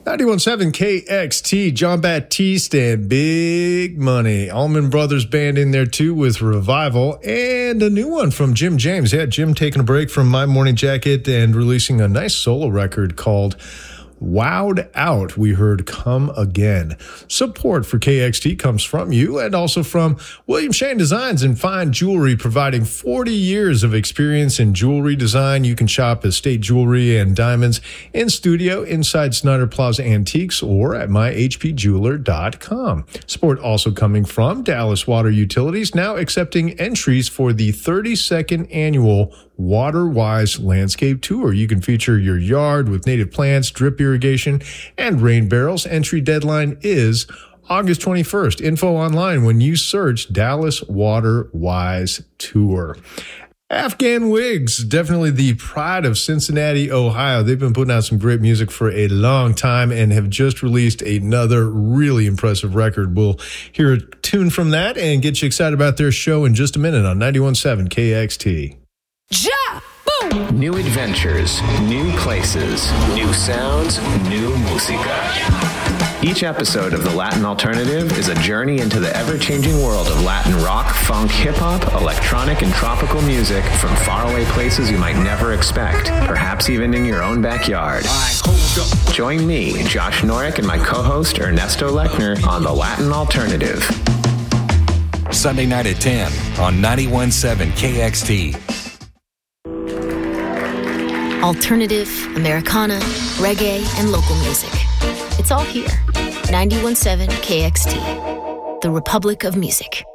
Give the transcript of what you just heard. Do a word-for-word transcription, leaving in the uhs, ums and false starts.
ninety-one point seven K X T, John Baptiste and Big Money. Allman Brothers Band in there too with Revival, and a new one from Jim James. Yeah, Jim taking a break from My Morning Jacket and releasing a nice solo record called Wowed Out. We heard Come Again. Support for K X T comes from you and also from William Shane Designs and Fine Jewelry, providing forty years of experience in jewelry design. You can shop Estate Jewelry and Diamonds in studio inside Snyder Plaza Antiques or at my h p jeweler dot com. Support also coming from Dallas Water Utilities, now accepting entries for the thirty-second annual Waterwise Landscape Tour. You can feature your yard with native plants, drip irrigation, and rain barrels. Entry deadline is August twenty-first. Info online when you search Dallas Waterwise Tour. Afghan Wigs, definitely the pride of Cincinnati, Ohio. They've been putting out some great music for a long time and have just released another really impressive record. We'll hear a tune from that and get you excited about their show in just a minute on ninety-one point seven K X T. Ja! Boom! New adventures, new places, new sounds, new música. Each episode of The Latin Alternative is a journey into the ever-changing world of Latin rock, funk, hip-hop, electronic, and tropical music from faraway places you might never expect, perhaps even in your own backyard. Join me, Josh Norick, and my co-host Ernesto Lechner on The Latin Alternative. Sunday night at ten on ninety-one point seven K X T. Alternative, Americana, reggae, and local music. It's all here. ninety-one point seven K X T, the Republic of Music.